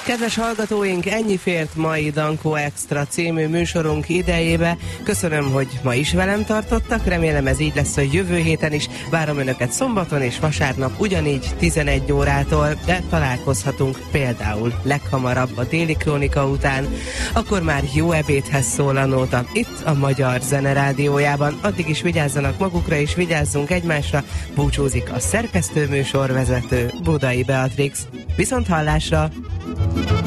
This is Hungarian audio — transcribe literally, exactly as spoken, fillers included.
Kedves hallgatóink, ennyi fért mai Dankó Extra című műsorunk idejébe. Köszönöm, hogy ma is velem tartottak, remélem ez így lesz a jövő héten is. Várom Önöket szombaton és vasárnap ugyanígy tizenegy órától, de találkozhatunk például leghamarabb a Déli Krónika után. Akkor már jó ebédhez szól a nóta itt a Magyar Zene Rádiójában. Addig is vigyázzanak magukra és vigyázzunk egymásra. Búcsúzik a szerkesztő műsorvezető Budai Beatrix. Viszont hallásra!